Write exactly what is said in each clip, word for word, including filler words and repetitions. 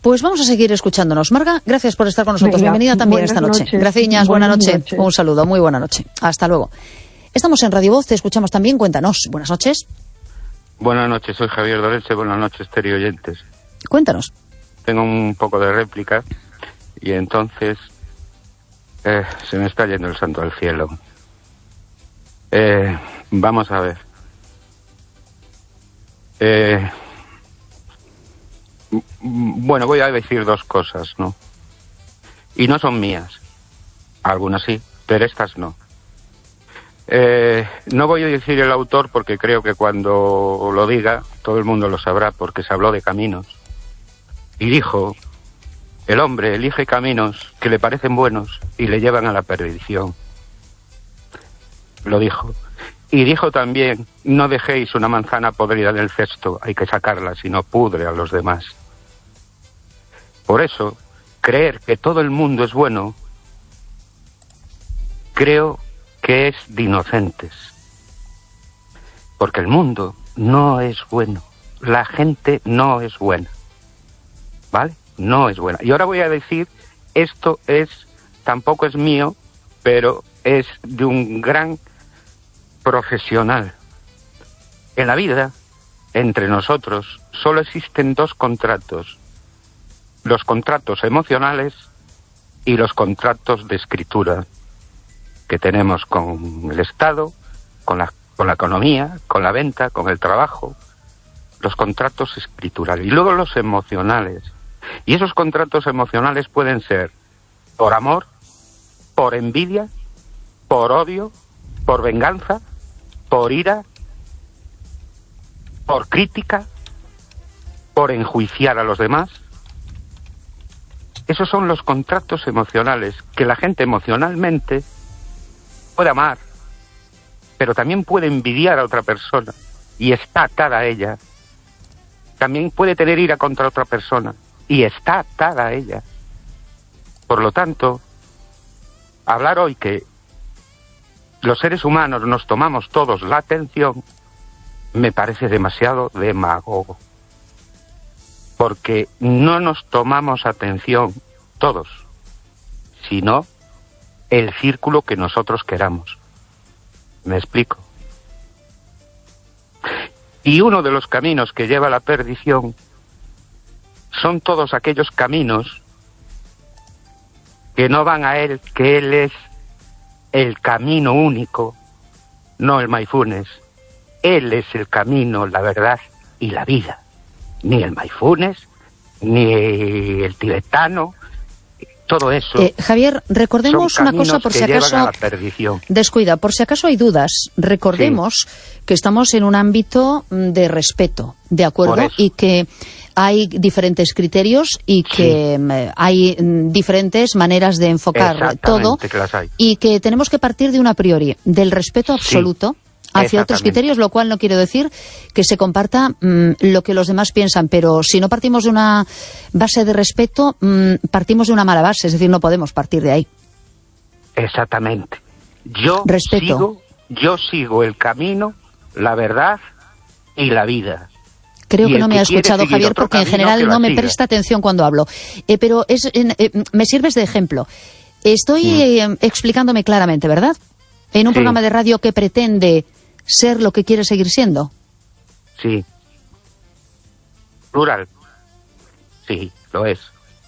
Pues vamos a seguir escuchándonos. Marga, gracias por estar con nosotros. Venga, bienvenida también esta noche. Noches. Gracias, buena buenas noche. noches. Un saludo, muy buena noche. Hasta luego. Estamos en Radio Voz, te escuchamos también. Cuéntanos. Buenas noches. Buenas noches, soy Javier Dorense. Buenas noches, teleoyentes. Cuéntanos. Tengo un poco de réplica y entonces eh, se me está yendo el santo al cielo. Eh, vamos a ver. Eh, bueno, voy a decir dos cosas, ¿no? Y no son mías. Algunas sí, pero estas no. Eh, no voy a decir el autor porque creo que cuando lo diga todo el mundo lo sabrá, porque se habló de caminos. Y dijo, el hombre elige caminos que le parecen buenos y le llevan a la perdición. Lo dijo. Y dijo también, no dejéis una manzana podrida en el cesto, hay que sacarla, si no pudre a los demás. Por eso, creer que todo el mundo es bueno, creo que es de inocentes. Porque el mundo no es bueno, la gente no es buena, ¿vale? No es buena. Y ahora voy a decir, esto es, tampoco es mío, pero es de un gran profesional. En la vida, entre nosotros, solo existen dos contratos. Los contratos emocionales y los contratos de escritura que tenemos con el Estado, con la, con la economía, con la venta, con el trabajo. Los contratos escriturales. Y luego los emocionales. Y esos contratos emocionales pueden ser por amor, por envidia, por odio, por venganza, por ira, por crítica, por enjuiciar a los demás. Esos son los contratos emocionales que la gente emocionalmente puede amar, pero también puede envidiar a otra persona y está atada a ella. También puede tener ira contra otra persona y está atada a ella. Por lo tanto, hablar hoy que los seres humanos nos tomamos todos la atención me parece demasiado demagogo. Porque no nos tomamos atención todos, sino el círculo que nosotros queramos. ¿Me explico? Y uno de los caminos que lleva a la perdición son todos aquellos caminos que no van a él, que él es el camino único, no el Mayfunes. Él es el camino, la verdad y la vida. Ni el Mayfunes, ni el tibetano, todo eso. Eh, Javier, recordemos una cosa por si acaso. Descuida, por si acaso hay dudas. Recordemos sí. que estamos en un ámbito de respeto, ¿de acuerdo? Y que hay diferentes criterios y que sí. hay diferentes maneras de enfocar todo. Que las hay. Y que tenemos que partir de un a priori, del respeto absoluto. Sí. Hacia otros criterios, lo cual no quiere decir que se comparta mmm, lo que los demás piensan, pero si no partimos de una base de respeto, mmm, partimos de una mala base, es decir, no podemos partir de ahí. Exactamente. Yo respeto. sigo, yo sigo el camino, la verdad y la vida. Creo y que no me ha escuchado, Javier, porque en general no me siga. presta atención cuando hablo. Eh, pero es, eh, me sirves de ejemplo. Estoy mm. eh, explicándome claramente, ¿verdad? En un sí. programa de radio que pretende ser lo que quiere seguir siendo. Sí. Plural. Sí, lo es.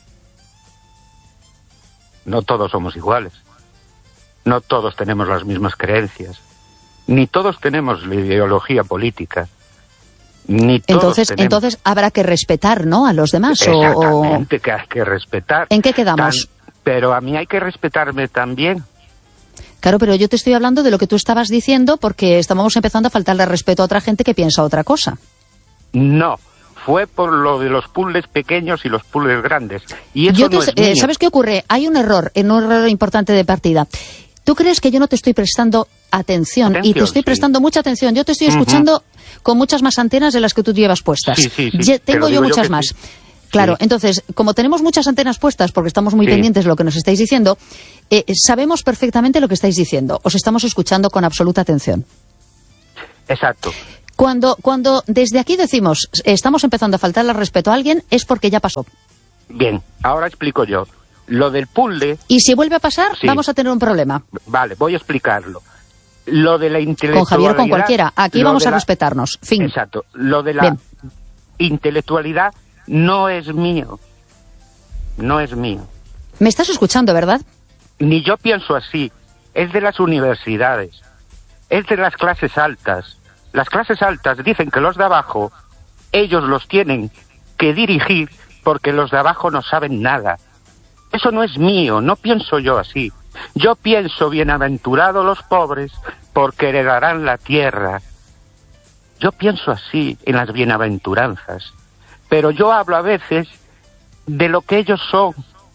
No todos somos iguales. No todos tenemos las mismas creencias. Ni todos tenemos la ideología política. Ni todos entonces, tenemos... entonces habrá que respetar, ¿no?, a los demás. Exactamente, o... que hay que respetar. ¿En qué quedamos? Tan... Pero a mí hay que respetarme también. Claro, pero yo te estoy hablando de lo que tú estabas diciendo porque estábamos empezando a faltarle respeto a otra gente que piensa otra cosa. No, fue por lo de los puzzles pequeños y los puzzles grandes. Y eso yo te, no es eh, ¿Sabes qué ocurre? Hay un error, un error importante de partida. Tú crees que yo no te estoy prestando atención, atención y te estoy sí. prestando mucha atención. Yo te estoy escuchando uh-huh. con muchas más antenas de las que tú llevas puestas. Sí, sí, sí. Ye- tengo yo muchas yo más. Sí. Claro, sí. entonces, como tenemos muchas antenas puestas, porque estamos muy sí. pendientes de lo que nos estáis diciendo, eh, sabemos perfectamente lo que estáis diciendo. Os estamos escuchando con absoluta atención. Exacto. Cuando, cuando desde aquí decimos estamos empezando a faltarle respeto a alguien, es porque ya pasó. Bien, ahora explico yo. Lo del puzzle... Y si vuelve a pasar, sí, vamos a tener un problema. Vale, voy a explicarlo. Lo de la intelectualidad... Con Javier, con cualquiera. Aquí vamos a la... respetarnos. Fin. Exacto. Lo de la Bien. intelectualidad no es mío. No es mío. ¿Me estás escuchando, verdad? Ni yo pienso así. Es de las universidades. Es de las clases altas. Las clases altas dicen que los de abajo, ellos los tienen que dirigir porque los de abajo no saben nada. Eso no es mío, no pienso yo así. Yo pienso, bienaventurados los pobres, porque heredarán la tierra. Yo pienso así, en las bienaventuranzas. Pero yo hablo a veces de lo que ellos son.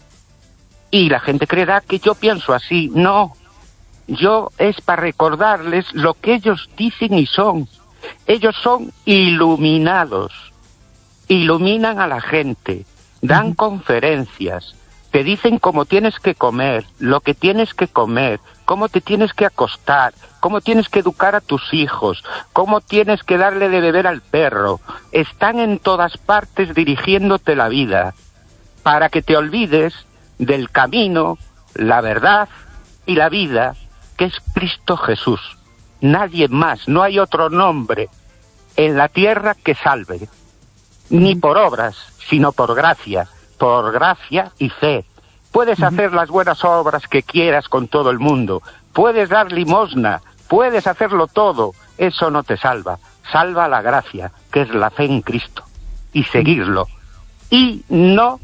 Y la gente creerá que yo pienso así. No. Yo es para recordarles lo que ellos dicen y son. Ellos son iluminados. Iluminan a la gente. Dan uh-huh. conferencias. Te dicen cómo tienes que comer, lo que tienes que comer, cómo te tienes que acostar, cómo tienes que educar a tus hijos, cómo tienes que darle de beber al perro. Están en todas partes dirigiéndote la vida, para que te olvides del camino, la verdad y la vida, que es Cristo Jesús. Nadie más, no hay otro nombre en la tierra que salve, ni por obras, sino por gracia. Por gracia y fe. Puedes uh-huh. hacer las buenas obras que quieras con todo el mundo. Puedes dar limosna. Puedes hacerlo todo. Eso no te salva. Salva la gracia, que es la fe en Cristo. Y seguirlo. Y no,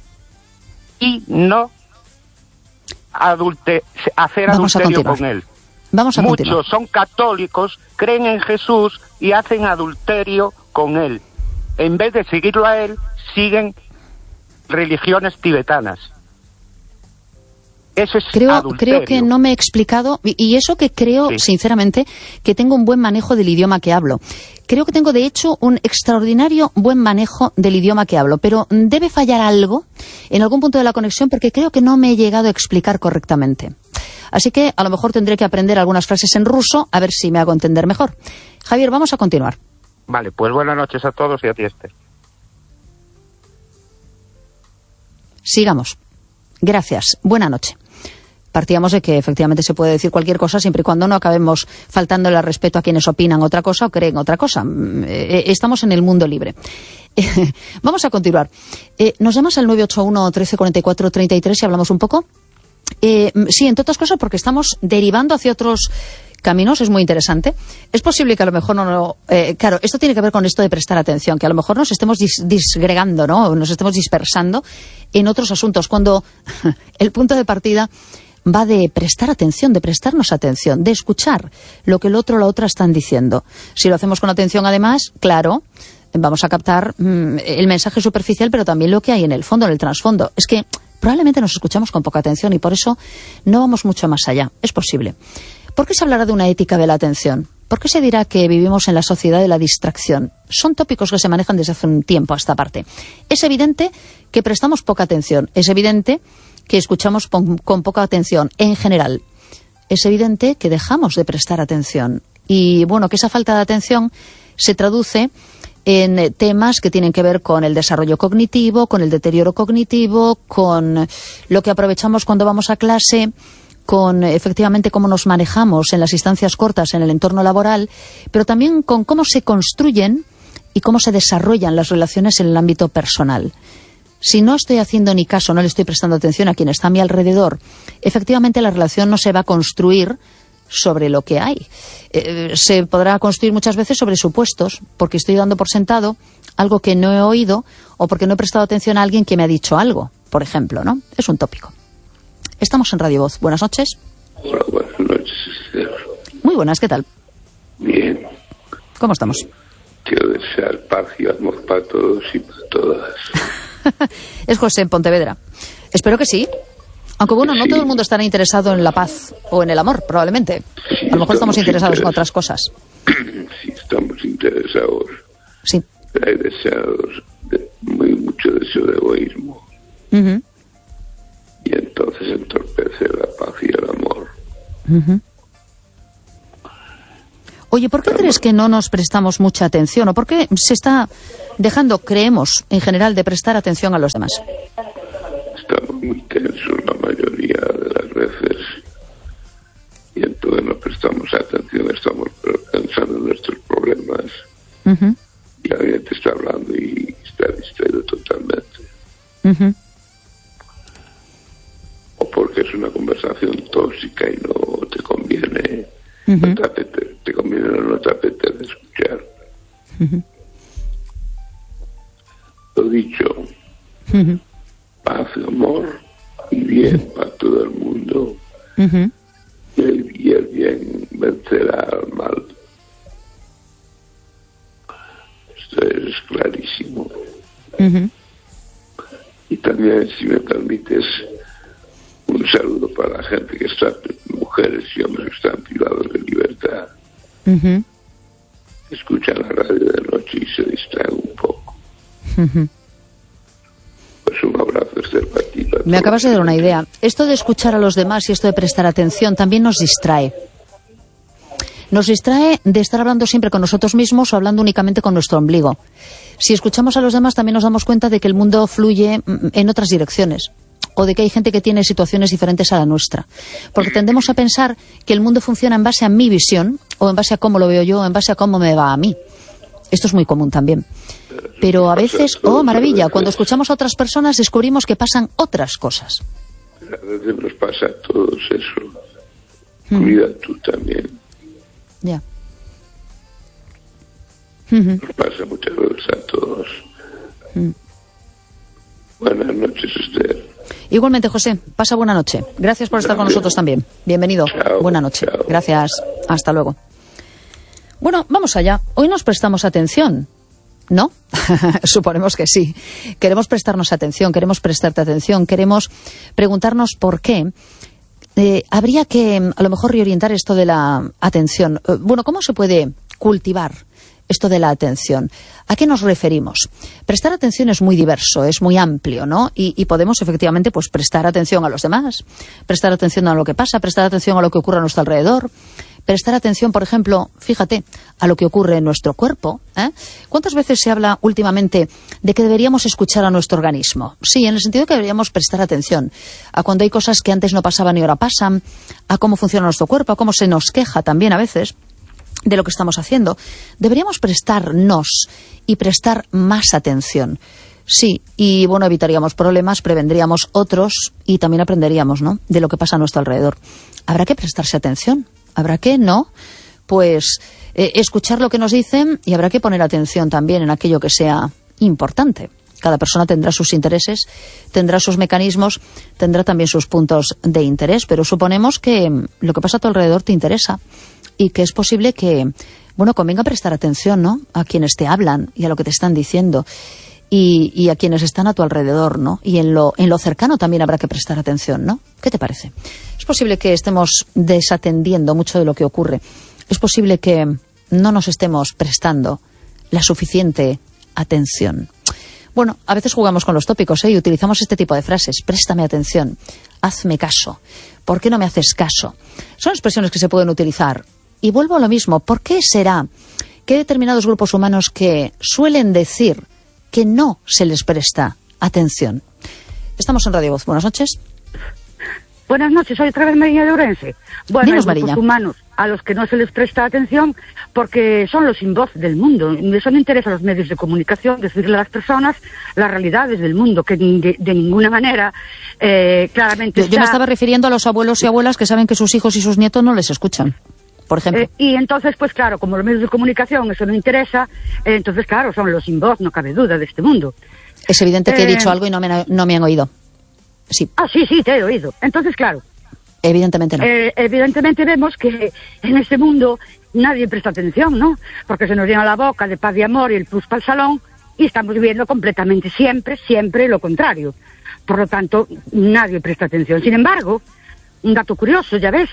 y no adulte, hacer Vamos adulterio con Él. Vamos a Muchos continuar. son católicos, creen en Jesús y hacen adulterio con Él. En vez de seguirlo a Él, siguen religiones tibetanas. Eso es creo, adulterio. Creo que no me he explicado, y eso que creo, sí. sinceramente, que tengo un buen manejo del idioma que hablo. Creo que tengo, de hecho, un extraordinario buen manejo del idioma que hablo, pero debe fallar algo en algún punto de la conexión porque creo que no me he llegado a explicar correctamente. Así que a lo mejor tendré que aprender algunas frases en ruso a ver si me hago entender mejor. Javier, vamos a continuar. Vale, pues buenas noches a todos y a ti, Esther. Sigamos. Gracias. Buena noche. Partíamos de que efectivamente se puede decir cualquier cosa siempre y cuando no acabemos faltándole al respeto a quienes opinan otra cosa o creen otra cosa. Estamos en el mundo libre. Vamos a continuar. Eh, ¿Nos llamas al nueve ocho uno, trece cuarenta y cuatro, treinta y tres y hablamos un poco? Eh, sí, entre otras cosas porque estamos derivando hacia otros caminos, es muy interesante. Es posible que a lo mejor no... no eh, claro, esto tiene que ver con esto de prestar atención, que a lo mejor nos estemos dis, disgregando, ¿no? Nos estemos dispersando en otros asuntos, cuando el punto de partida va de prestar atención, de prestarnos atención, de escuchar lo que el otro o la otra están diciendo. Si lo hacemos con atención, además, claro, vamos a captar mmm, el mensaje superficial, pero también lo que hay en el fondo, en el trasfondo. Es que probablemente nos escuchamos con poca atención y por eso no vamos mucho más allá. Es posible. ¿Por qué se hablará de una ética de la atención? ¿Por qué se dirá que vivimos en la sociedad de la distracción? Son tópicos que se manejan desde hace un tiempo a esta parte. Es evidente que prestamos poca atención. Es evidente que escuchamos con, con poca atención en general. Es evidente que dejamos de prestar atención. Y bueno, que esa falta de atención se traduce en temas que tienen que ver con el desarrollo cognitivo, con el deterioro cognitivo, con lo que aprovechamos cuando vamos a clase, con efectivamente cómo nos manejamos en las instancias cortas en el entorno laboral, pero también con cómo se construyen y cómo se desarrollan las relaciones en el ámbito personal. Si no estoy haciendo ni caso, no le estoy prestando atención a quien está a mi alrededor, efectivamente la relación no se va a construir sobre lo que hay. Eh, se podrá construir muchas veces sobre supuestos, porque estoy dando por sentado algo que no he oído o porque no he prestado atención a alguien que me ha dicho algo, por ejemplo, ¿no? Es un tópico. Estamos en Radio Voz. Buenas noches. Hola, buenas noches, Esther. Muy buenas, ¿qué tal? Bien. ¿Cómo estamos? Quiero desear paz y amor para todos y para todas. Es José en Pontevedra. Espero que sí. Aunque bueno, no sí. Todo el mundo estará interesado en la paz o en el amor, probablemente. Sí, a lo mejor estamos, estamos interesados en otras cosas. Sí, estamos interesados. Sí. Hay deseos, de, muy mucho deseo de egoísmo. Uh-huh. Y entonces entorpece la paz y el amor. Uh-huh. Oye, ¿por qué Además, crees que no nos prestamos mucha atención? ¿O por qué se está dejando, creemos, en general, de prestar atención a los demás? Estamos muy tensos la mayoría de las veces y entonces no prestamos atención, estamos pensando en nuestros problemas. Uh-huh. Y alguien te está hablando y está distraído totalmente. Uh-huh. O porque es una conversación tóxica y no te conviene, uh-huh. no te, apetece, te conviene o no te apetece escuchar. Uh-huh. Lo dicho, uh-huh. paz, amor y bien uh-huh. para todo el mundo. Uh-huh. Y, el, y el bien vencerá al mal. Esto es clarísimo. Uh-huh. Y también, si me permites, un saludo para la gente que está, mujeres y hombres que están privados de libertad. Uh-huh. Escuchan la radio de noche y se distraen un poco. Uh-huh. Pues un abrazo, Esther, para ti. Para me acabas de dar una idea. Esto de escuchar a los demás y esto de prestar atención también nos distrae. Nos distrae de estar hablando siempre con nosotros mismos o hablando únicamente con nuestro ombligo. Si escuchamos a los demás también nos damos cuenta de que el mundo fluye en otras direcciones o de que hay gente que tiene situaciones diferentes a la nuestra. Porque tendemos a pensar que el mundo funciona en base a mi visión o en base a cómo lo veo yo o en base a cómo me va a mí. Esto es muy común también. Pero a veces, oh maravilla, cuando escuchamos a otras personas descubrimos que pasan otras cosas. A veces nos pasa a todos eso. Hmm. Cuida tú también. Ya. Nos pasa muchas veces a todos. Mm. Buenas noches, Esther. Igualmente, José. Pasa buena noche. Gracias por estar con nosotros también. Bienvenido. Chao, buena noche. Chao. Gracias. Hasta luego. Bueno, vamos allá. Hoy nos prestamos atención, ¿no? Suponemos que sí. Queremos prestarnos atención, queremos prestarte atención, queremos preguntarnos por qué. Eh, habría que, a lo mejor, reorientar esto de la atención. Eh, bueno, ¿cómo se puede cultivar esto de la atención? ¿A qué nos referimos? Prestar atención es muy diverso, es muy amplio, ¿no? Y, y podemos, efectivamente, pues prestar atención a los demás, prestar atención a lo que pasa, prestar atención a lo que ocurre a nuestro alrededor, prestar atención, por ejemplo, fíjate, a lo que ocurre en nuestro cuerpo. ¿eh? ¿Cuántas veces se habla últimamente de que deberíamos escuchar a nuestro organismo? Sí, en el sentido que deberíamos prestar atención a cuando hay cosas que antes no pasaban y ahora pasan, a cómo funciona nuestro cuerpo, a cómo se nos queja también a veces de lo que estamos haciendo. Deberíamos prestarnos y prestar más atención. Sí, y bueno, evitaríamos problemas, prevendríamos otros y también aprenderíamos, ¿no?, de lo que pasa a nuestro alrededor. Habrá que prestarse atención. Habrá que, ¿no?, pues eh, escuchar lo que nos dicen y habrá que poner atención también en aquello que sea importante. Cada persona tendrá sus intereses, tendrá sus mecanismos, tendrá también sus puntos de interés, pero suponemos que lo que pasa a tu alrededor te interesa y que es posible que, bueno, convenga prestar atención, ¿no?, a quienes te hablan y a lo que te están diciendo y, y a quienes están a tu alrededor, ¿no? Y en lo, en lo cercano también habrá que prestar atención, ¿no? ¿Qué te parece? Es posible que estemos desatendiendo mucho de lo que ocurre. Es posible que no nos estemos prestando la suficiente atención. Bueno, a veces jugamos con los tópicos, ¿eh? Y utilizamos este tipo de frases. Préstame atención, hazme caso, ¿por qué no me haces caso? Son expresiones que se pueden utilizar. Y vuelvo a lo mismo, ¿por qué será que hay determinados grupos humanos que suelen decir que no se les presta atención? Estamos en Radio Voz. Buenas noches. Buenas noches, soy otra vez Mariña de Ourense. Bueno, Dinos, hay grupos Mariña. humanos a los que no se les presta atención porque son los sin voz del mundo. Eso no interesa a los medios de comunicación decirle a las personas las realidades del mundo, que de, de ninguna manera eh, claramente yo, está... yo me estaba refiriendo a los abuelos y abuelas que saben que sus hijos y sus nietos no les escuchan, por ejemplo. Eh, y entonces, pues claro, como los medios de comunicación eso no interesa, eh, entonces claro, son los sin voz, no cabe duda, de este mundo. Es evidente que eh... he dicho algo y no me, no me han oído. Sí. Ah, sí, sí, te he oído. Entonces, claro. Evidentemente no. Eh, evidentemente vemos que en este mundo nadie presta atención, ¿no? Porque se nos llena la boca de paz y amor y el plus para el salón y estamos viviendo completamente siempre, siempre lo contrario. Por lo tanto, nadie presta atención. Sin embargo, un dato curioso, ya ves,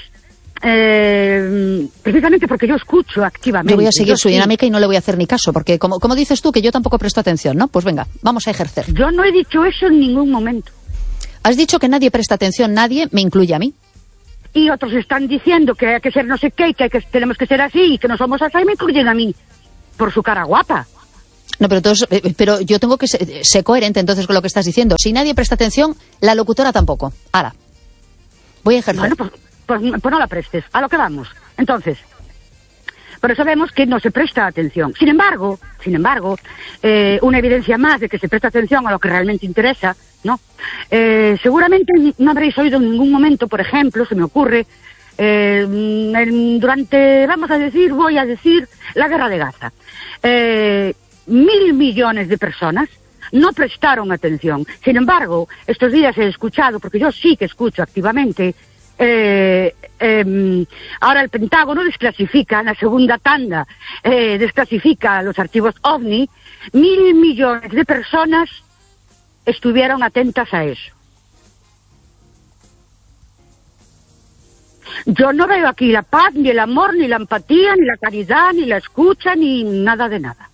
eh, precisamente porque yo escucho activamente. Yo voy a seguir yo su sí. dinámica y no le voy a hacer ni caso, porque como, como dices tú, que yo tampoco presto atención, ¿no? Pues venga, vamos a ejercer. Yo no he dicho eso en ningún momento. Has dicho que nadie presta atención, nadie me incluye a mí. y otros están diciendo que hay que ser no sé qué, y que, hay que tenemos que ser así, y que no somos así, y me cogen a mí por su cara guapa. No, pero, todos, pero yo tengo que ser, ser coherente entonces con lo que estás diciendo. Si nadie presta atención, la locutora tampoco. Ahora, voy a ejercer. Bueno, pues, pues, pues no la prestes, a lo que vamos. Entonces, por eso vemos que no se presta atención. Sin embargo, sin embargo, eh, una evidencia más de que se presta atención a lo que realmente interesa, ¿no? Eh, seguramente no habréis oído en ningún momento, por ejemplo, se me ocurre, eh, en, durante, vamos a decir, voy a decir, la guerra de Gaza. Eh, mil millones de personas no prestaron atención. Sin embargo, estos días he escuchado, porque yo sí que escucho activamente, Eh, eh, ahora el Pentágono desclasifica en la segunda tanda, eh, desclasifica los archivos OVNI. Mil millones de personas estuvieron atentas a eso. Yo no veo aquí la paz, ni el amor, ni la empatía, ni la caridad, ni la escucha, ni nada de nada.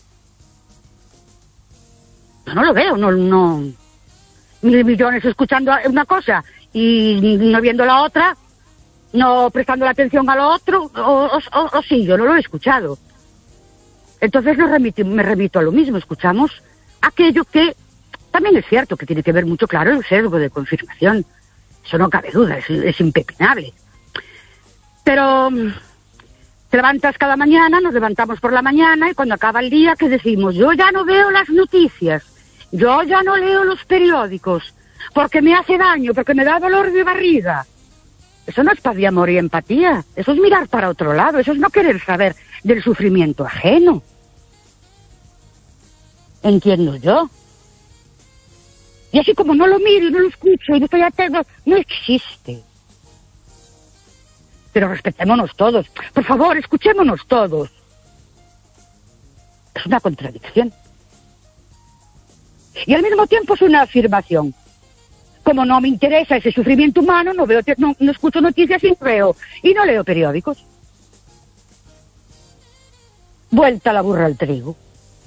Yo no lo veo, no, no. Mil millones escuchando una cosa y no viendo la otra, no prestando la atención a lo otro, o, o, o, o sí, yo no lo he escuchado. Entonces me remito, me remito a lo mismo, escuchamos aquello que también es cierto que tiene que ver mucho, claro, el sesgo de confirmación. Eso no cabe duda, es, es impepinable. Pero te levantas cada mañana, nos levantamos por la mañana, y cuando acaba el día, ¿qué decimos? Yo ya no veo las noticias, yo ya no leo los periódicos, porque me hace daño, porque me da dolor de barriga. Eso no es paz de amor y empatía, eso es mirar para otro lado, eso es no querer saber del sufrimiento ajeno. Entiendo yo. Y así como no lo miro y no lo escucho y no estoy atento, no existe. Pero respetémonos todos. Por favor, escuchémonos todos. Es una contradicción. Y al mismo tiempo es una afirmación. Como no me interesa ese sufrimiento humano, no veo, no, no escucho noticias y no veo, y no leo periódicos. Vuelta la burra al trigo.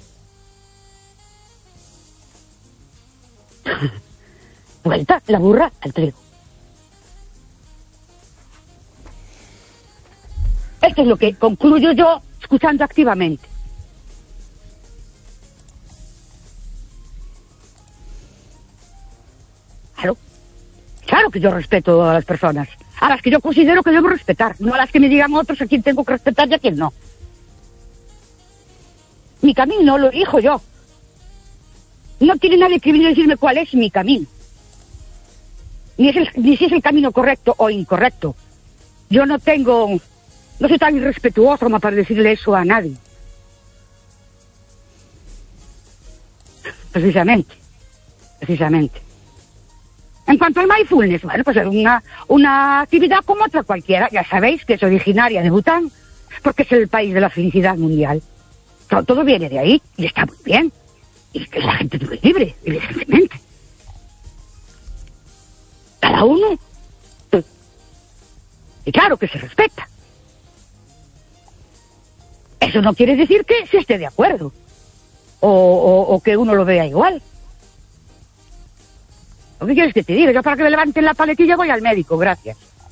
Vuelta la burra al trigo. Esto es lo que concluyo yo escuchando activamente. Claro, claro que yo respeto a las personas, a las que yo considero que debo respetar, no a las que me digan otros a quién tengo que respetar y a quién no. Mi camino lo elijo yo. No tiene nadie que venir a decirme cuál es mi camino. Ni, es el, ni si es el camino correcto o incorrecto. Yo no tengo, no soy tan irrespetuoso como para decirle eso a nadie. Precisamente, precisamente. En cuanto al mindfulness, bueno, pues es una, una actividad como otra cualquiera. Ya sabéis que es originaria de Bután, porque es el país de la felicidad mundial. Todo, todo viene de ahí, y está muy bien. Y que la gente vive libre, evidentemente. Cada uno. Y claro que se respeta. Eso no quiere decir que se esté de acuerdo. O, o, o que uno lo vea igual. ¿Qué quieres que te diga? Yo para que me levanten la paletilla voy al médico, gracias.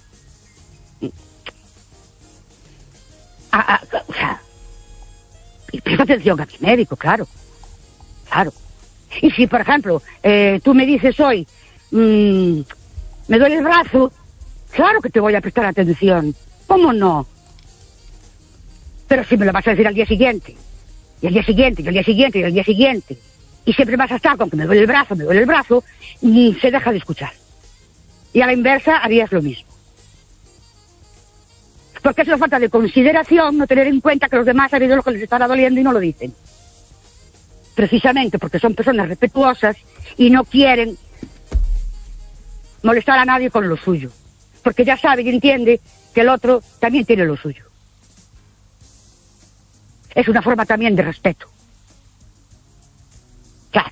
Ah, ah, o sea, y presta atención a mi médico, claro. Claro. Y si, por ejemplo, eh, tú me dices hoy, mmm, me duele el brazo, claro que te voy a prestar atención. ¿Cómo no? Pero si me lo vas a decir al día siguiente, y al día siguiente, y al día siguiente, y al día siguiente, y siempre vas a estar con que me duele el brazo, me duele el brazo, y se deja de escuchar. Y a la inversa harías lo mismo. Porque es una falta de consideración no tener en cuenta que los demás han oído lo que les estará doliendo y no lo dicen. Precisamente porque son personas respetuosas y no quieren molestar a nadie con lo suyo. Porque ya sabe y entiende que el otro también tiene lo suyo. Es una forma también de respeto. Claro.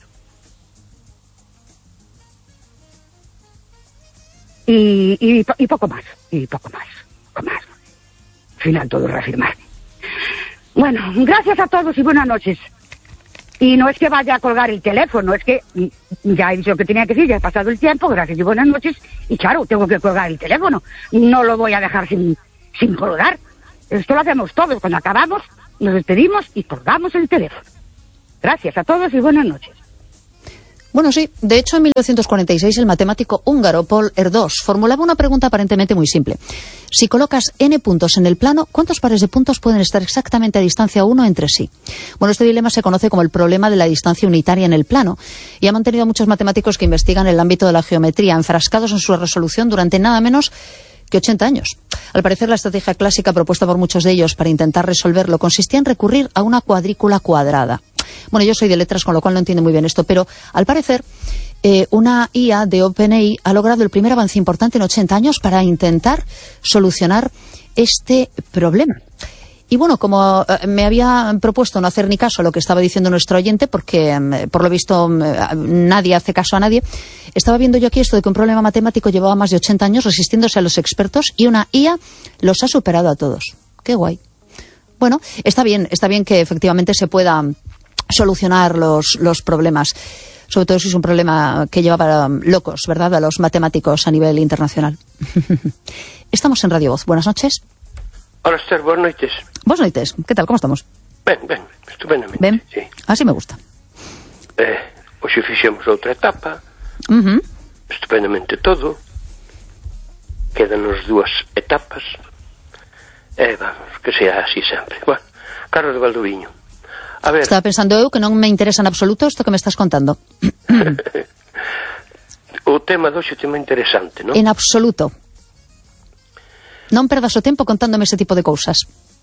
Y, y, y poco más, y poco más, poco más. Al final todo reafirmarme. Bueno, gracias a todos y buenas noches. Y no es que vaya a colgar el teléfono, es que ya he dicho lo que tenía que decir, ya he pasado el tiempo, gracias y buenas noches, y claro, tengo que colgar el teléfono. No lo voy a dejar sin, sin colgar. Esto lo hacemos todos, cuando acabamos, nos despedimos y colgamos el teléfono. Gracias a todos y buenas noches. Bueno, sí, de hecho en mil novecientos cuarenta y seis el matemático húngaro Paul Erdős formulaba una pregunta aparentemente muy simple. Si colocas n puntos en el plano, ¿cuántos pares de puntos pueden estar exactamente a distancia uno entre sí? Bueno, este dilema se conoce como el problema de la distancia unitaria en el plano y ha mantenido a muchos matemáticos que investigan el ámbito de la geometría enfrascados en su resolución durante nada menos que ochenta años. Al parecer, la estrategia clásica propuesta por muchos de ellos para intentar resolverlo consistía en recurrir a una cuadrícula cuadrada. Bueno, yo soy de letras, con lo cual no entiendo muy bien esto, pero al parecer eh, una I A de OpenAI ha logrado el primer avance importante en ochenta años para intentar solucionar este problema. Y bueno, como eh, me había propuesto no hacer ni caso a lo que estaba diciendo nuestro oyente, porque eh, por lo visto eh, nadie hace caso a nadie, estaba viendo yo aquí esto de que un problema matemático llevaba más de ochenta años resistiéndose a los expertos y una I A los ha superado a todos. ¡Qué guay! Bueno, está bien, está bien que efectivamente se pueda solucionar los, los problemas, sobre todo si es un problema que lleva para locos, ¿verdad?, a los matemáticos a nivel internacional. Estamos en Radio Voz. Buenas noches. Hola, Esther, buenas noches. Buenas noches. ¿Qué tal? ¿Cómo estamos? Ben, ben, estupendamente. Ben, sí. Así me gusta. Eh, hoxe fixemos outra etapa, uh-huh. Estupendamente todo. Quédanos dúas etapas. Eh, vamos, que sea así sempre. Bueno, Carlos de Valdoviño. A ver. Estaba pensando eu que non me interesa en absoluto isto que me estás contando. O tema de hoxe é tema interesante, non? En absoluto. Non perdas o tempo contándome ese tipo de cousas.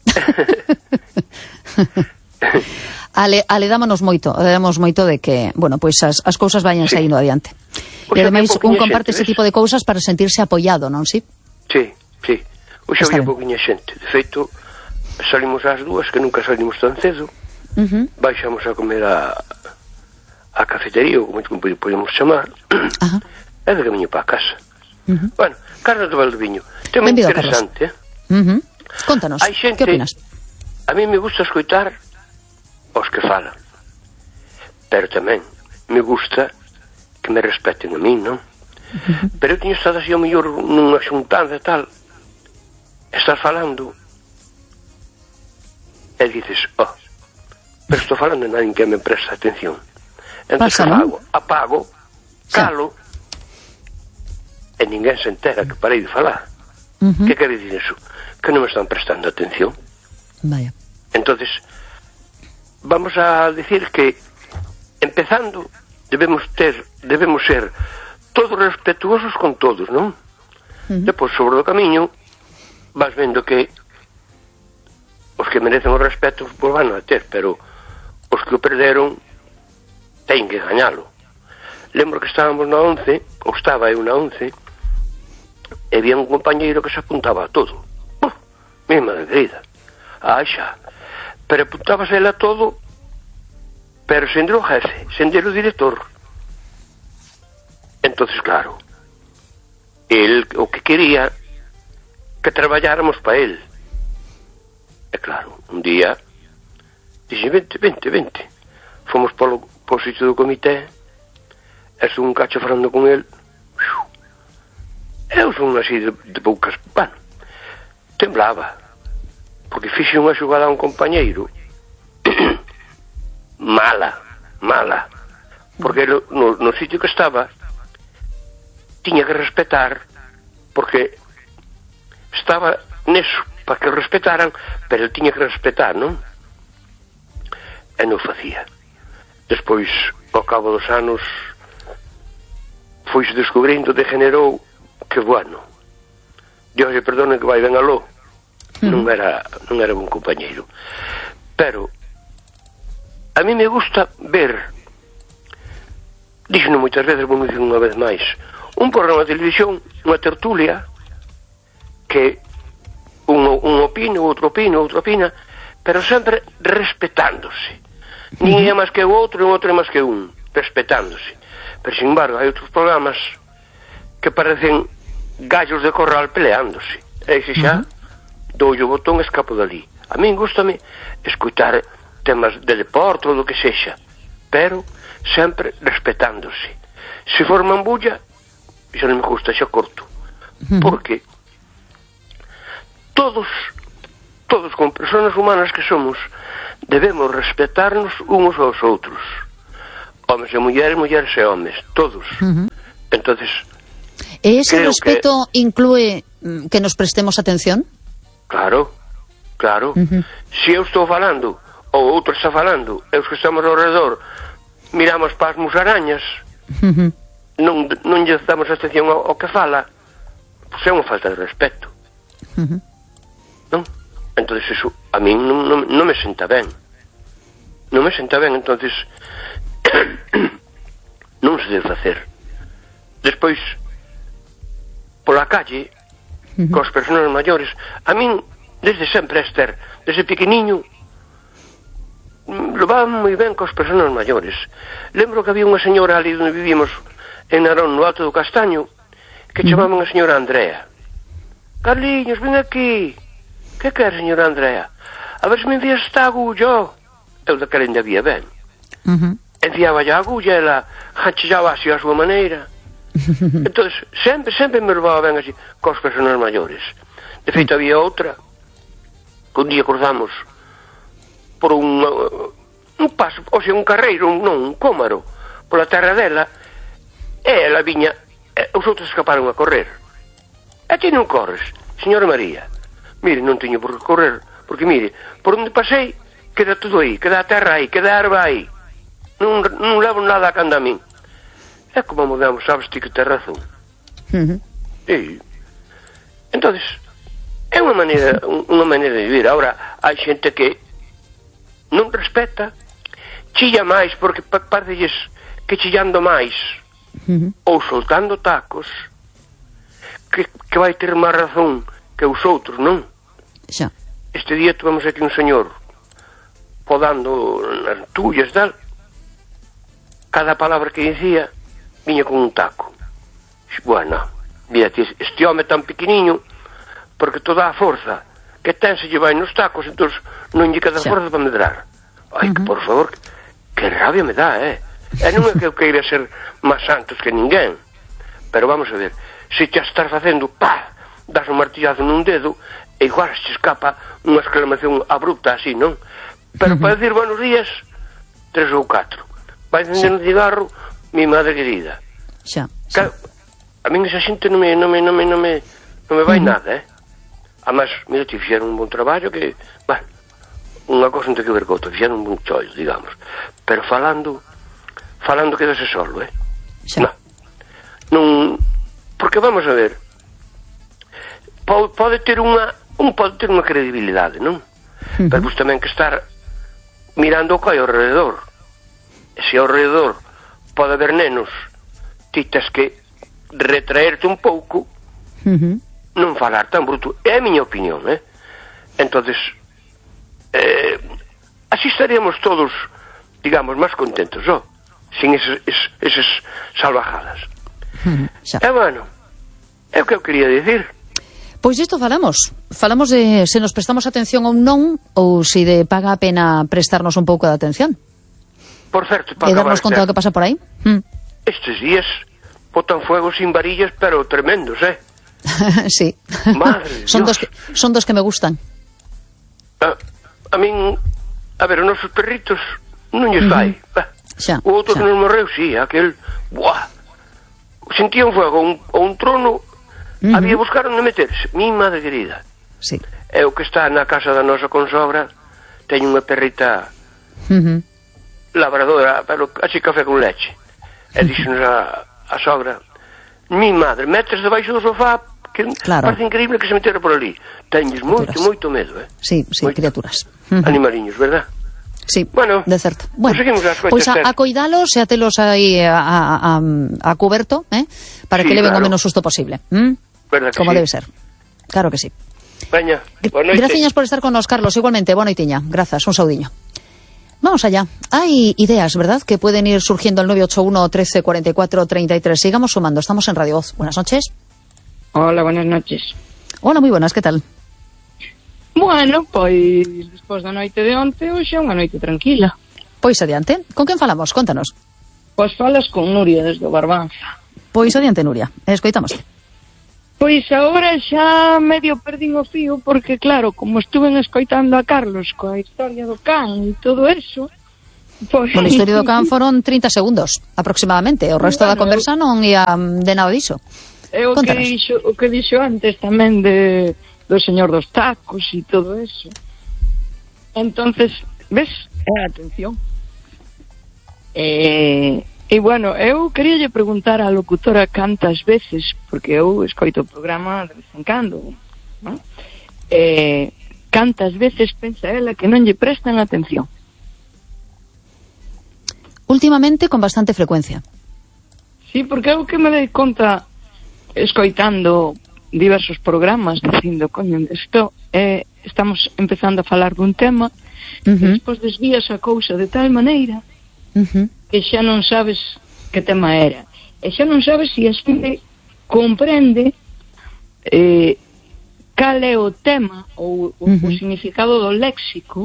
ale, ale dámonos moito, dámonos moito de que, bueno, pois pues as, as cousas vayan sí. saindo adiante. E ademais, un comparte xente, ese tipo de cousas para sentirse apoiado, non, si? Sí, sí. Hoxe había pouquinha xente. De feito, salimos ás dúas, que nunca salimos tan cedo. Uh-huh. Baixamos a comer a a cafetería, ou como podemos chamar, uh-huh. E de camiño para a casa. Uh-huh. Bueno, Carlos de Valdoviño, tema Benvido, interesante, eh? Uh-huh. Contanos, xente, que opinas? A mí me gusta escoitar os que falan, pero tamén me gusta que me respeten a mí, non? Uh-huh. Pero eu teño estado así ao mellor nunha xuntanza e tal, estás falando e dices, oh, pero estou falando e nadie que me presta atención. Entón, que fago? Apago, calo, sí. E ninguén se entera que parei de falar. Uh-huh. Que quere dicir eso? Que non me están prestando atención. Vaya. Entonces, vamos a decir que, empezando, debemos ter, debemos ser todos respetuosos con todos, non? Uh-huh. Depois, sobre o camiño, vas vendo que os que merecen o respeto, pois van a ter, pero os que o perderon ten que gañalo. Lembro que estábamos na once, ou estaba eu na once, e había un compañeiro que se apuntaba a todo. Oh, mi madre querida. Ah, xa. Pero apuntábase ele a todo, pero sen o jefe, sen o director. Entonces, claro, el o que quería que traballáramos para el. E claro, un día dixe, vente, vente, vente. Fomos polo, polo sitio do comité, e son un cacho falando con el. Eu son así de, de poucas, bueno, temblaba, porque fixe unha xogada a un compañeiro mala, mala, porque no, no, no sitio que estaba tiña que respetar, porque estaba neso para que o respetaran, pero el tiña que respetar, non? E non facía. Despois, ao cabo dos anos, foise descubrindo, degenerou, que bueno, Dios lle perdone que vai ben aló, mm. non era non era un compañeiro. Pero a mí me gusta ver, díxeno moitas veces, vou dicir unha vez máis, un programa de televisión, unha tertulia, que un, un opina, outro opina, outro opina, pero sempre respetándose. Mm-hmm. Nin é máis que o outro, e o outro é máis que un, respetándose. Pero, sin embargo, hai outros programas que parecen gallos de corral peleándose. E se xa, uh-huh. doulle o botón e escapo dali. A min gustame escutar temas de deporte ou do que sexa, pero sempre respetándose. Se for mambulla, xa non me gusta, xa corto. Porque todos, todos como personas humanas que somos, debemos respetarnos unos aos outros. Homes e mulleres, mulleres e homes, todos. Entonces, e ese respeto que... inclúe que nos prestemos atención? Claro, claro. Uh-huh. Se eu estou falando, ou outro está falando, e os que estamos ao redor miramos para as musarañas, uh-huh. non, non lle damos atención ao, ao que fala, pois é unha falta de respeto. Uh-huh. Non? Entonces eso a mí non, non, non me senta ben. Non me senta ben, entonces non se debe facer. Despois, pola calle, uh-huh. cos personas maiores, a min, desde sempre, Esther, desde pequeniño, levaba moi ben cos personas maiores. Lembro que había unha señora ali onde vivíamos, en Narón, no Alto do Castaño, que chamaban a señora Andrea. Carliños, ven aquí. Que quer, señora Andrea? A ver se me envías esta agulla. Eu daquela ainda vía ben. Uh-huh. Enviaba a agulla, ela hachillaba así a súa maneira. Entón, sempre, sempre me levaba ben así cos personas maiores. De feito, había outra que un día cruzamos por un, un paso, ou sea, un carreiro, un, non, un cómaro, pola terra dela, e ela viña, e os outros escaparon a correr. E ti non corres, señora María? Mire, non teño por que correr, porque mire, por onde pasei, queda todo aí, queda a terra aí, queda a erva aí. Non, non levo nada a canda a min. É como mudamos, sabes ti que te razón. Uh-huh. E, entonces, é unha maneira, unha maneira de vivir. Ahora, hai xente que non respeta, chilla máis, porque pareces que chillando máis, uh-huh. ou soltando tacos, que, que vai ter máis razón que os outros, non? Xa. Este día tuvemos aquí un señor podando nas tullas, tal. Cada palabra que dicía viña con un taco. Bueno, mira, este home tan pequeniño, porque toda a forza que ten se lle vai nos tacos, entón non lle queda forza para medrar. Ai, uh-huh. que por favor, que rabia me dá, eh? E non é que eu queira ser máis santos que ninguén, pero vamos a ver, se te estás facendo, pá, das un martillazo nun dedo, e igual se escapa unha exclamación abrupta así, non? Pero uh-huh. para decir buenos días, tres ou catro. Vai encender un cigarro, mi madre querida. Xa, xa. A min esa xente non me, non me, non me, non me, non me vai uh-huh. nada, eh? Además, mira, te fixeron un bon traballo que, bueno, unha cosa non ten que ver con outra, fixeron un bon chollo, digamos. Pero falando, falando quedase solo, eh? Xa. Non, non, porque vamos a ver, pode, pode ter unha, un pode ter unha credibilidade, non? Uh-huh. Pero pues tamén que estar mirando o que hai ao redor. E se ao redor pode haber nenos, ti tes que retraerte un pouco, uh-huh. non falar tan bruto. É a miña opinión, eh? Entonces, eh, así estaríamos todos, digamos, máis contentos, oh, sin eses, eses, eses salvajadas. Uh-huh. E bueno, é o que eu quería dicir. Pois isto falamos. Falamos de se nos prestamos atención ou non, ou se de paga a pena prestarnos un pouco de atención. Por certo, para e darnos conta do que pasa por aí. Mm. Estes días botan fuego sin varillas, pero tremendos, eh? Sí. Madre son, Dios. dos que, son dos que me gustan. A, a min, a ver, os nosos perritos non lles vai. Xa, o outro xa. que nos morreu, sí, aquel, buah, sentía un fuego, un, ou un trono, uh-huh. había buscaron de meterse. Mi madre querida. Sí. É o que está na casa da nosa consogra, teño unha perrita... Uh-huh. labradora, pero así café con leche. E díxenos a, a sogra, mi madre, metes debaixo do sofá, que claro. Parece increíble que se metera por ali. Teñes moito, moito medo, eh? Sí, sí, moito. Criaturas. Animaliños, verdad? Sí, bueno, de certo. Bueno, pues pois pues a, a coidalos e a telos aí a, a, a, a cuberto, eh? Para sí, que leven claro. o menos susto posible. ¿Mm? Como sí. debe ser. Claro que sí. Veña, boa noite. Graciñas por estar con nos, Carlos. Igualmente, boa noitiña. Grazas, un saudiño. Vamos allá. Hay ideas, ¿verdad?, que pueden ir surgiendo al nueve ocho uno, trece, cuarenta y cuatro, treinta y tres. Sigamos sumando. Estamos en Radio Voz. Buenas noches. Hola, buenas noches. Hola, muy buenas. ¿Qué tal? Bueno, pois despois da noite de onte, hoxe é unha noite tranquila. Pois adiante, con quen falamos? Contanos. Pois falas con Nuria desde o Barbanza. Pois adiante, Nuria, escoitamos. Pois agora xa medio perdín o fío, porque claro, como estuven escoitando a Carlos coa historia do can e todo eso, pois... Pola historia do can foron trinta segundos, aproximadamente, o resto bueno, da conversa non ia de nada diso. É o que, dixo, o que dixo antes tamén de, do señor dos tacos e todo eso. Entonces, ves, é a atención. E, e bueno, eu queríalle preguntar á locutora cantas veces, porque eu escoito o programa de vez en cando, ¿no? E, cantas veces pensa ela que non lle prestan atención? Últimamente con bastante frecuencia. Sí, porque eu que me dei conta escoitando diversos programas dicindo, coño, isto eh, estamos empezando a falar dun tema uh-huh. e despois desvías a cousa de tal maneira uh-huh. que xa non sabes que tema era e xa non sabes se a xente comprende eh, cal é o tema ou uh-huh. o significado do léxico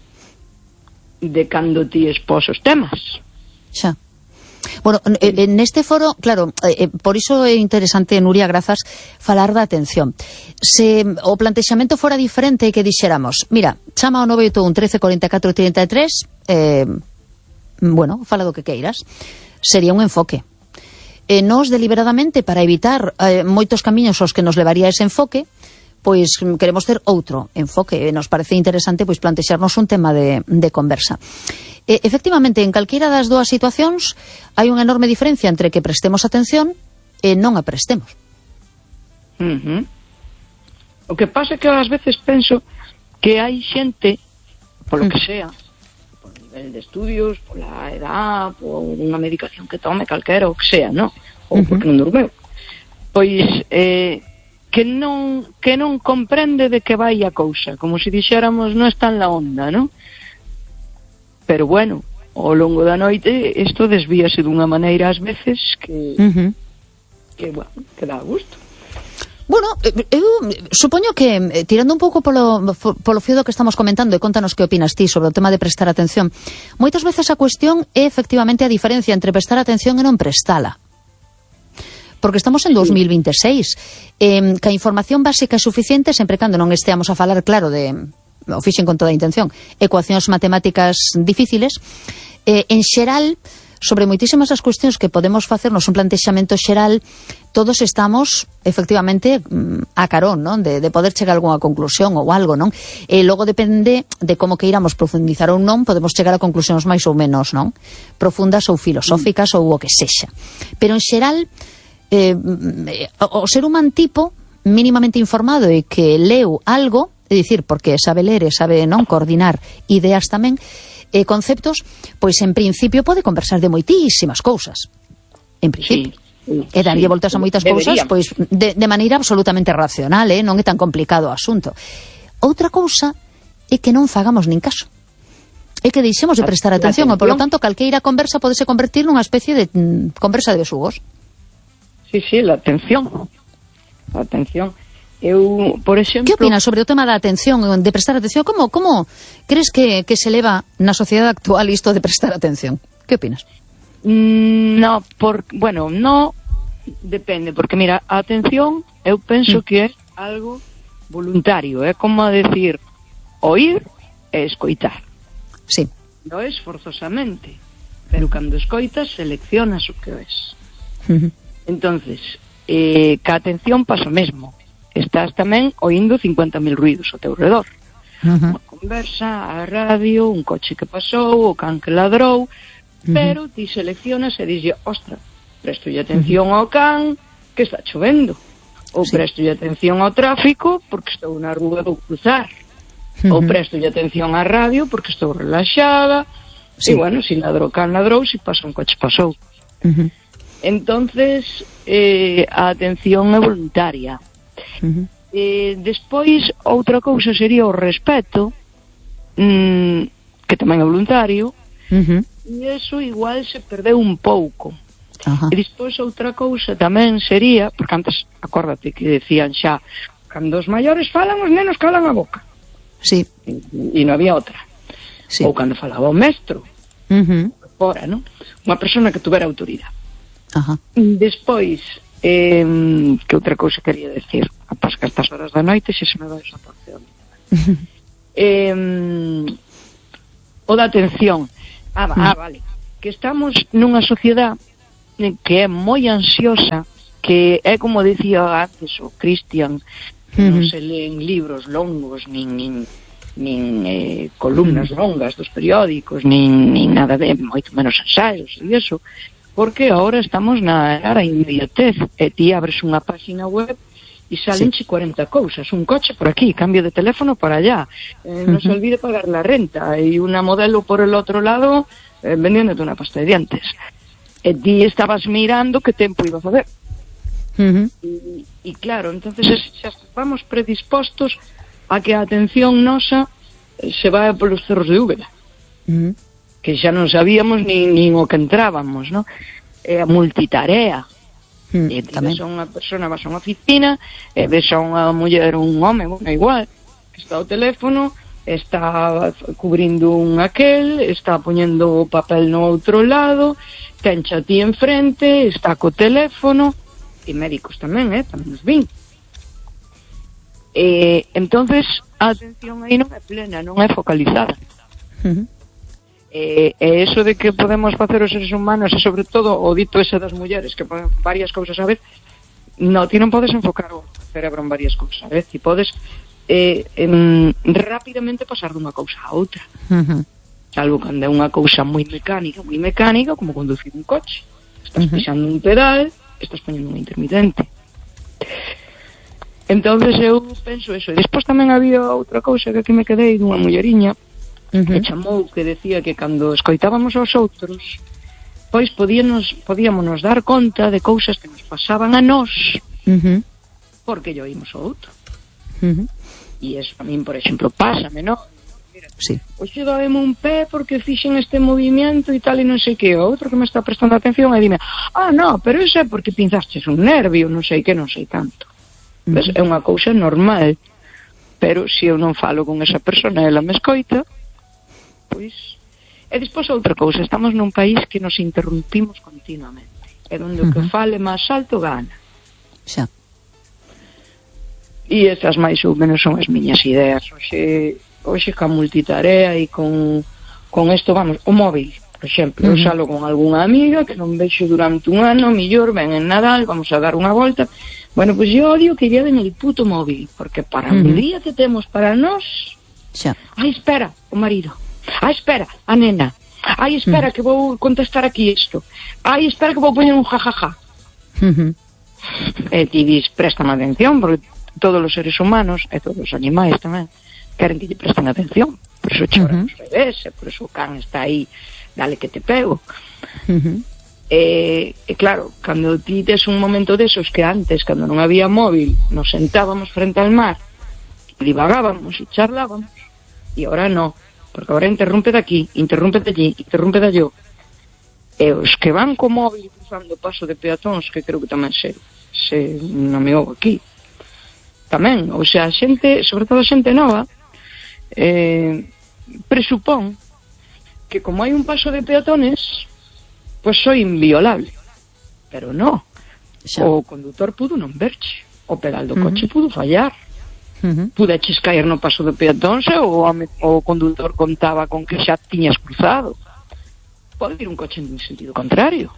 de cando ti expós os temas. Xa. Bueno, neste foro, claro, eh, por iso é interesante, Nuria, grazas, falar da atención. Se o plantexamento fora diferente que dixéramos, mira, chama ao nove oito un, trece, cuarenta e catro, trinta e tres, eh, bueno, fala do que queiras, sería un enfoque. E nós, deliberadamente, para evitar eh, moitos camiños aos que nos levaría ese enfoque, pois queremos ter outro enfoque. Nos parece interesante pois plantexarnos un tema de, de conversa. E, efectivamente, en calquera das dúas situacións hai unha enorme diferencia entre que prestemos atención e non a prestemos. Uh-huh. O que pasa é que ás veces penso que hai xente, polo uh-huh. que sea, por nivel de estudios, pola edad, por unha medicación que tome calquera, o que sea, non? Ou uh-huh. porque non dormeu. Pois, eh, que non que non comprende de que vai a cousa, como se dixéramos non está en la onda, non? Pero bueno, ao longo da noite isto desvíase dunha maneira ás veces que uh-huh. que, bueno, que dá gusto. Bueno, eu supoño que, tirando un pouco polo, polo fío do que estamos comentando, e contanos que opinas ti sobre o tema de prestar atención, moitas veces a cuestión é efectivamente a diferencia entre prestar atención e non prestala. Porque estamos en dos mil veintiséis, eh, que a información básica é suficiente sempre cando non esteamos a falar, claro, de, o fixen con toda a intención, ecuacións matemáticas difíciles, eh, en xeral, sobre moitísimas as cuestións que podemos facernos un plantexamento xeral, todos estamos, efectivamente, a carón, non? De, de poder chegar a algunha conclusión ou algo, non? E logo depende de como que iramos profundizar ou non, podemos chegar a conclusións máis ou menos, non? Profundas ou filosóficas ou o que sexa. Pero en xeral, Eh, o ser humano tipo mínimamente informado e que leu algo, é dicir, porque sabe ler e sabe non coordinar ideas tamén, e eh, conceptos, pois en principio pode conversar de moitísimas cousas, en principio sí, sí, e daría sí, voltas a moitas cousas pois de, de maneira absolutamente racional, eh? Non é tan complicado o asunto. Outra cousa é que non fagamos nin caso, é que deixemos de prestar atención, e polo tanto calqueira conversa podese convertir nunha especie de mm, conversa de besugos. Sí, sí, la atención. La atención. Eu, por exemplo... Que opinas sobre o tema da atención, de prestar atención? Como, como crees que, que se leva na sociedade actual isto de prestar atención? Que opinas? Mm, no, por, bueno, no depende, porque mira, a atención eu penso mm. que é algo voluntario, é como a decir oír e escoitar. Sí. Non é forzosamente, pero cando escoitas seleccionas o que es. Uh-huh. Entonces, eh, ca atención pasa o mesmo. Estás tamén oindo cincuenta mil ruidos ao teu redor. Uh-huh. Unha conversa, a radio, un coche que pasou, o can que ladrou, uh-huh. pero ti seleccionas e dixes, ostra, prestolle atención uh-huh. ao can que está chovendo, ou sí. prestolle atención ao tráfico porque estou na rúa do cruzar, uh-huh. ou prestolle atención á radio porque estou relaxada, sí. e bueno, se ladrou can ladrou, se pasa un coche pasou. Uh-huh. Entonces, eh, a atención é voluntaria. Uh-huh. Eh, despois, outra cousa sería o respeto, mmm, que tamén é voluntario, uh-huh. e iso igual se perdeu un pouco. Uh-huh. E despois outra cousa tamén sería, porque antes, acórdate que decían xa, cando os maiores falan, os nenos calan a boca. Sí. E, e non había outra. Sí. Ou cando falaba o mestro, Uh-huh. Fora, non? Unha persona que tuvera autoridade. Ajá. Despois, eh, que outra cousa quería decir, a pasca a estas horas da noite se se me vai esa porción. eh, o da atención. Ah, ah, vale. Que estamos nunha sociedade que é moi ansiosa, que é como dicía antes o Cristian, que uh-huh. non se leen libros longos, nin, nin, nin eh, columnas uh-huh. longas dos periódicos, nin, nin nada de, moito menos ensaios e iso, porque agora estamos na era inmediatez, e ti abres unha página web e salenche sí. cuarenta cousas, un coche por aquí, cambio de teléfono por allá, eh, uh-huh. non se olvide pagar la renta, e unha modelo por el outro lado eh, vendiéndote unha pasta de dientes. E ti estabas mirando que tempo iba a fazer. Uh-huh. E, e claro, entonces xa vamos predispostos a que a atención nosa se vai polos cerros de Úbeda. Uh-huh. Que xa non sabíamos nin, nin o que entrábamos, ¿no? É a multitarea. Uh-huh. E ti ves a unha persona, vas a unha oficina, e ves a unha muller, un home, bueno, igual, que está ao teléfono, está cubrindo un aquel, está poñendo o papel no outro lado, tencha a ti enfrente, está co teléfono, e médicos tamén, eh, tamén nos vin. E, entonces, a atención aí non é plena, non é focalizada. Uh-huh. E, e eso de que podemos facer os seres humanos, e sobre todo o dito ese das mulleres, que poden varias cousas a vez, no, ti non podes enfocar o cerebro en varias cousas a vez, ti podes eh, em, rapidamente pasar dunha cousa a outra. Uh-huh. Salvo cando é unha cousa moi mecánica, moi mecánica, como conducir un coche. Estás uh-huh. pisando un pedal, estás poñendo un intermitente. Entonces eu penso eso. E despois tamén había outra cousa que aquí me quedei dunha mulleriña uh-huh. que chamou, que decía que cando escoitábamos aos outros, pois podíamos, podíamos dar conta de cousas que nos pasaban a nós uh-huh. porque yo oímos ao outro. Uh-huh. E eso a min, por exemplo, pásame, non? Sí. Oxe, doeme un pé porque fixen este movimiento e tal e non sei que. O outro que me está prestando atención e dime, ah, no, pero eso é porque pinzastes un nervio, non sei que, non sei tanto. Uh-huh. Ves, é unha cousa normal, pero se eu non falo con esa persona e ela me escoita, pois... E despois outra cousa, estamos nun país que nos interrumpimos continuamente, é onde uh-huh. o que fale máis alto gana. Xa. E estas máis ou menos son as miñas ideas. Oxe, oxe ca multitarea e con, con esto, vamos, o móvil, por exemplo, uh-huh. eu salo con algunha amiga que non vexo durante un ano, millor, ven en Nadal, vamos a dar unha volta. Bueno, pois pues yo odio que lleven el puto móvil, porque para uh-huh. o día que temos para nós, xa. Ai, espera, o marido. Ai, espera, a nena. Ai, espera, uh-huh. que vou contestar aquí isto. Ai, espera que vou poñer un jajaja. Uh-huh. E ti dis, préstame atención, porque todos os seres humanos, e todos os animais tamén, queren que lle presten atención. Por eso choran uh-huh. os bebés, e por eso o can está aí, dale que te pego. Uh-huh. E, e claro, cando ti tes un momento desos que antes, cando non había móvil, nos sentábamos frente al mar, divagábamos e charlábamos, e ahora no, porque ahora interrumpe de aquí, interrumpe de allí, interrumpe de allí. E os que van co móvil cruzando o paso de peatóns, que creo que tamén se, se nomeou aquí, tamén, ou sea, a xente, sobre todo a xente nova, eh, presupón que como hai un paso de peatones, pois pues soy inviolable. Pero no, xa. O condutor pudo non verche, o pedal do coche uh-huh. pudo fallar. Uh-huh. Pudeches caer no paso de peatóns e o, o condutor contaba con que xa tiñas cruzado. Pode ir un coche en sentido contrario.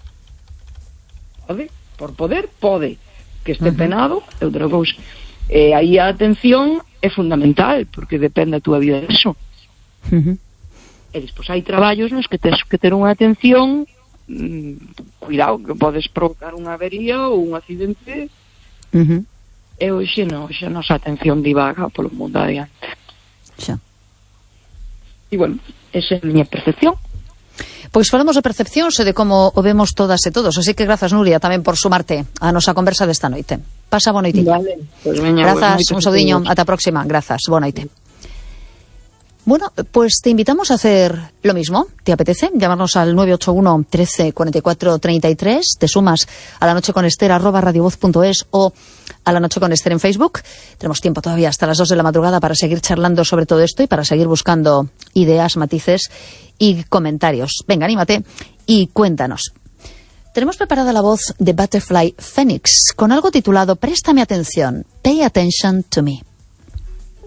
Pode, por poder, pode. Que este uh-huh. penado é outra cousa. E aí a atención é fundamental, porque depende a túa vida disso. Uh-huh. E despois hai traballos nos que tens que ter unha atención, mmm, cuidado, que podes provocar unha avería ou un accidente. Uh-huh. E hoxe non, hoxe a nosa atención divaga polo mundo adiante. Xa. E bueno, esa é a miña percepción. Pois falamos de percepcións e de como o vemos todas e todos, así que grazas, Nuria, tamén por sumarte a nosa conversa desta noite. Pasa boa noite. Vale, pues veña, grazas, un saudiño, ata a próxima, grazas, boa noite. Bueno, pues te invitamos a hacer lo mismo. ¿Te apetece? Llamarnos al nueve ocho uno, trece, cuarenta y cuatro, treinta y tres. Te sumas a La Noche con Esther, arroba radiovoz punto es o a La Noche con Esther en Facebook. Tenemos tiempo todavía hasta las dos de la madrugada para seguir charlando sobre todo esto y para seguir buscando ideas, matices y comentarios. Venga, anímate y cuéntanos. Tenemos preparada la voz de Butterfly Phoenix con algo titulado Préstame atención, Pay Attention to Me.